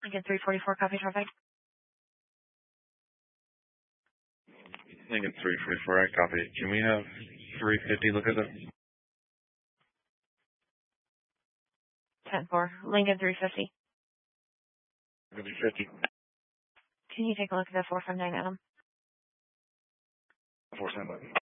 Lincoln 344, copy traffic. Lincoln 344, I copy. Can we have 350 look at it? 10-4, Lincoln 350. Lincoln 350. Can you take a look at that 459 Adam? 479.